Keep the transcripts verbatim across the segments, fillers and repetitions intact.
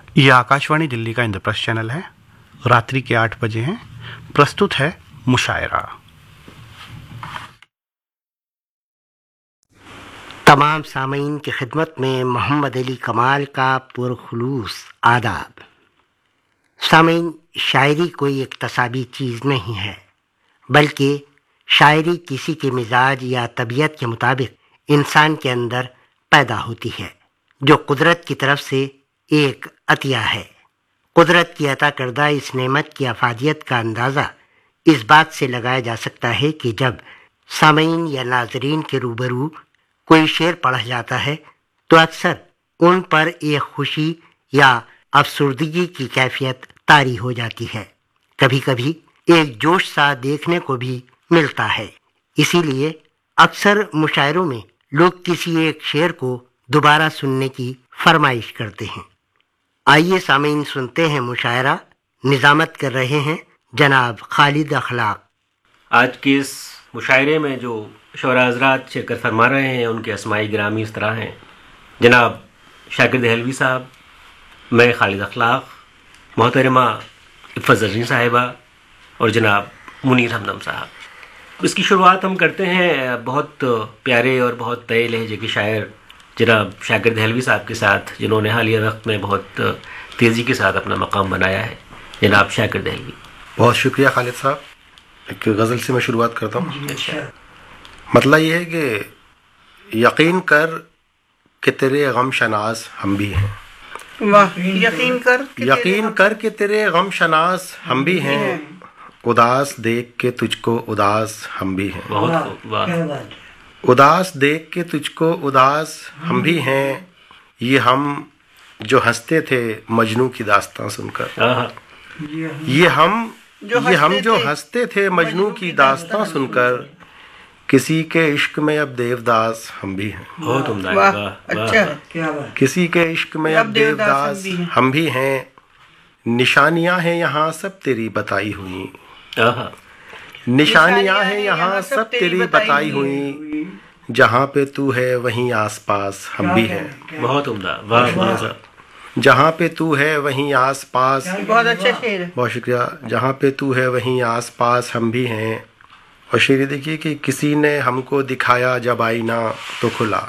ये आकाशवाणी दिल्ली का इंद्रप्रस्थ चैनल है। रात्रि के आठ बजे हैं। प्रस्तुत है मुशायरा। तमाम सामीन की खिदमत में मोहम्मद अली कमाल का पुरखुलूस आदाब। सामीन, शायरी कोई एक तसाबी चीज़ नहीं है, बल्कि शायरी किसी के मिजाज या तबीयत के मुताबिक इंसान के अंदर पैदा होती है, जो कुदरत की तरफ से एक अतिया है। कुदरत की अता करदा इस नेमत की अफादियत का अंदाज़ा इस बात से लगाया जा सकता है कि जब सामीन या नाजरीन के रूबरू कोई शेर पढ़ा जाता है तो अक्सर उन पर एक खुशी या अफसुर्दगी की कैफियत तारी हो जाती है। कभी कभी एक जोश सा देखने को भी मिलता है। इसीलिए अक्सर मुशायरों में लोग किसी एक शेर को दोबारा सुनने की फरमाइश करते हैं। आइए सामीन, सुनते हैं मुशायरा। निज़ामत कर रहे हैं जनाब खालिद अखलाक। आज के इस मुशायरे में जो शोरा हज़रात शिरकत फरमा रहे हैं उनके अस्माई गिरामी इस तरह हैं: जनाब शाकिर दहलवी साहब, मैं खालिद अखलाक, मोहतरमा इफ़्फ़त ज़रनी साहिबा और जनाब मुनीर हमदम साहब। इसकी शुरुआत हम करते हैं बहुत प्यारे और बहुत तय लहजे के शायर जनाब शाकिर दहलवी साहब के साथ, जिन्होंने हालिया वक्त में बहुत तेज़ी के साथ अपना मकाम बनाया है। जनाब शाकिर दहलवी। बहुत शुक्रिया खालिद साहब। एक गज़ल से मैं शुरुआत करता हूँ। अच्छा। मतलब ये है कि यकीन कर कि तेरे गम शनास हम भी हैं। वाह, यकीन कर यकीन कर कि तेरे गम शनास हम भी हैं। उदास देख के तुझको उदास हम भी हैं। बहुत वाह। उदास देख के तुझको उदास हम भी हैं। ये हम जो हंसते थे मजनू की दास्तां सुनकर। ये हम ये हम जो हंसते थे मजनू की दास्तां सुनकर। किसी के इश्क में अब देवदास हम भी हैं। बहुत उम्दा। वाह, अच्छा, क्या बात। किसी के इश्क में अब देवदास हम भी हैं। निशानियां हैं यहाँ सब तेरी बताई हुई। निशानियां हैं यहाँ सब तेरी बताई हुई। जहाँ पे तू है वहीं आसपास हम भी हैं। बहुत उम्दा। वाह वाह। जहाँ पे तू है वहीं आसपास। बहुत अच्छा शेर है। बहुत शुक्रिया। जहाँ पे तू है वहीं आसपास हम भी हैं। और शेर देखिए कि किसी ने हमको दिखाया जब आईना तो खुला।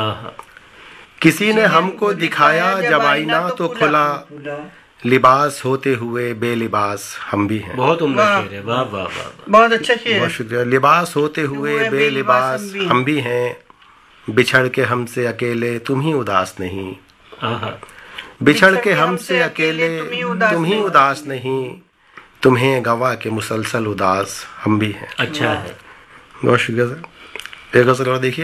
किसी ने हमको दिखाया जब आईना तो खुला। लिबास होते हुए बेलिबास हम भी हैं। बहुत उम्दा शेर है। वाह वाह वाह। बहुत अच्छा शेर है। बहुत शुक्रिया। लिबास होते हुए बेलिबास हम भी हैं। बिछड़ के हमसे अकेले तुम ही उदास नहीं। बिछड़ के हमसे अकेले तुम ही उदास नहीं। तुम्हें गवा के मुसलसल उदास हम भी हैं। अच्छा है। बहुत शुक्रिया सर। एक गज़ल और देखिए।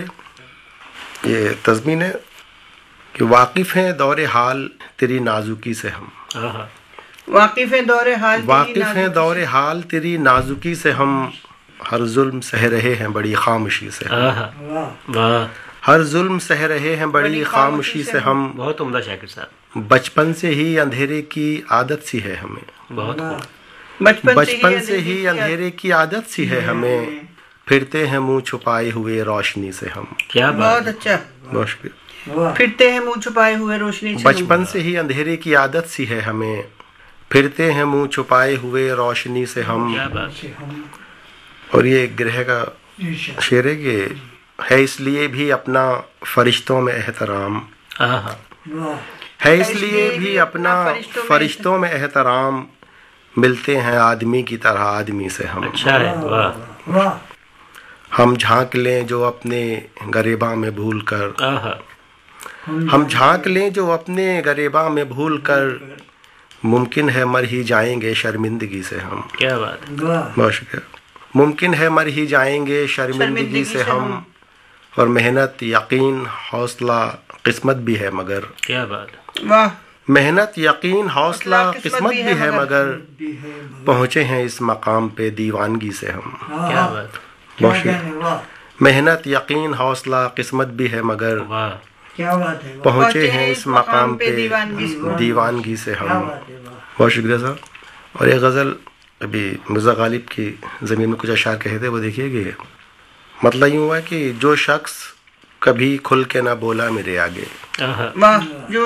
ये तज़मीन है कि वाकिफ़ हैं दौरे हाल तेरी नाजुकी से हम। वाकिफ़ हैं दौरे हाल वाकिफ़ हैं दौरे हाल तेरी नाजुकी से हम। हर जुल्म सह रहे हैं बड़ी खामोशी से। वाह। हर जुल्म सह रहे हैं बड़ी खामोशी से हम। बहुत उम्दा शाकिर साहब। बचपन से ही अंधेरे की आदत सी है हमें। बहुत बचपन से ही अंधेरे की आदत सी है हमें। फिरते हैं मुंह छुपाए हुए रोशनी से हम। क्या बात। बहुत अच्छा। बहुत शुक्रिया। फिरते हैं मुंह छुपाए हुए रोशनी से। बचपन से ही अंधेरे की आदत सी है हमें। फिरते हैं मुंह छुपाए हुए रोशनी से हम। क्या बात। और ये ग्रह का शेर है कि है इसलिए भी अपना फरिश्तों में एहतराम। है इसलिए भी अपना फरिश्तों में एहतराम। मिलते हैं आदमी की तरह आदमी से हम। अच्छा है। वाह। हम झांक लें जो अपने गरेबा में भूल कर। हम झांक लें जो अपने गरेबा में भूल कर। मुमकिन है मर ही जाएंगे शर्मिंदगी से हम। क्या बात। बहुत शुक्रिया। मुमकिन है मर ही जाएंगे शर्मिंदगी से हम। और मेहनत यकीन हौसला किस्मत भी है मगर। क्या बात। वाह। मेहनत यकीन हौसला किस्मत भी है मगर। पहुँचे हैं इस मकाम पे दीवानगी से हम। क्या बात। बहुत शुक्रिया। मेहनत यकीन हौसला किस्मत भी है मगर। क्या बात है। पहुँचे हैं इस मकाम पे दीवानगी से हम। बहुत शुक्रिया साहब। और एक गज़ल अभी मिर्ज़ा गालिब की ज़मीन में कुछ अशार कहे थे, वो देखिए कि मतलब यूँ हुआ कि जो शख्स कभी खुल के ना बोला मेरे आगे। वाह। जो